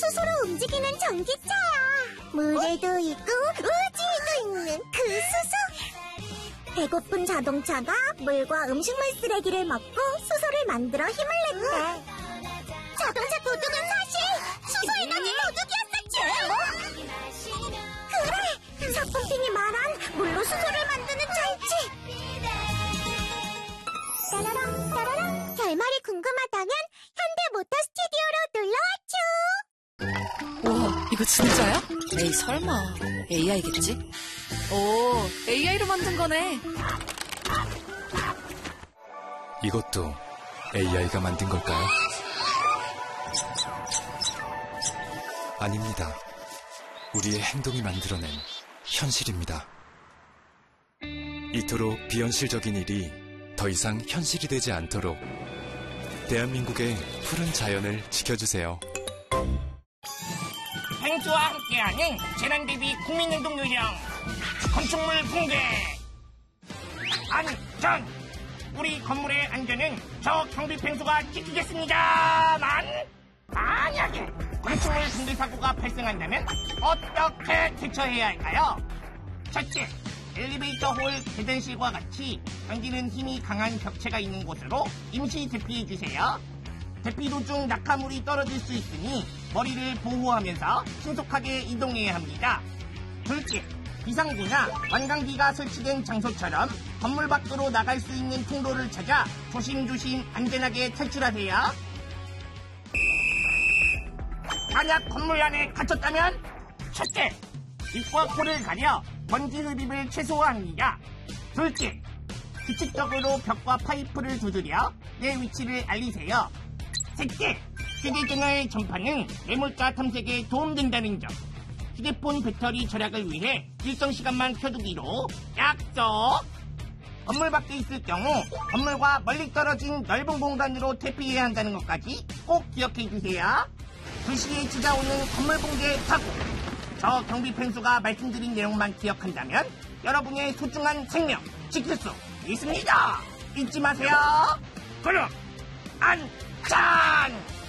스스로 움직이는 전기차야. 물에도 있고 우주에도 있는 그 수소. 배고픈 자동차가 물과 음식물 쓰레기를 먹고 수소를 만들어 힘을 낸대. 자동차 도둑은 사실 수소 에너지 도둑이었었지. 그래, 서풍핑이 말한 물로 수소를 만드는 장치. 따라랑 따라랑. 결말이 궁금하다면 현대모터 스튜디오로 놀러와줘. 우와, 이거 진짜야? 에이, 설마 AI겠지? 오, AI로 만든 거네. 이것도 AI가 만든 걸까요? 아닙니다. 우리의 행동이 만들어낸 현실입니다. 이토록 비현실적인 일이 더 이상 현실이 되지 않도록 대한민국의 푸른 자연을 지켜주세요. 펭수와 함께하는 재난대비 국민행동 요령 건축물 붕괴. 안전! 우리 건물의 안전은 저 경비 펭수가 지키겠습니다만, 만약에 건축물 붕괴 사고가 발생한다면 어떻게 대처해야 할까요? 첫째, 엘리베이터 홀 계단실과 같이 당기는 힘이 강한 벽체가 있는 곳으로 임시 대피해주세요. 대피 도중 낙하물이 떨어질 수 있으니 머리를 보호하면서 신속하게 이동해야 합니다. 둘째, 비상구나 완강기가 설치된 장소처럼 건물 밖으로 나갈 수 있는 통로를 찾아 조심조심 안전하게 탈출하세요. 만약 건물 안에 갇혔다면 첫째, 입과 코를 가려 먼지 흡입을 최소화합니다. 둘째, 규칙적으로 벽과 파이프를 두드려 내 위치를 알리세요. 셋째, 휴대전화의 전파는 매몰가 탐색에 도움된다는 점. 휴대폰 배터리 절약을 위해 일정 시간만 켜두기로 약속! 건물 밖에 있을 경우 건물과 멀리 떨어진 넓은 공간으로 대피해야 한다는 것까지 꼭 기억해 주세요. 2시에 찾아오는 건물 붕괴 사고. 저 경비 펭수가 말씀드린 내용만 기억한다면 여러분의 소중한 생명 지킬 수 있습니다. 잊지 마세요. 그럼 안전!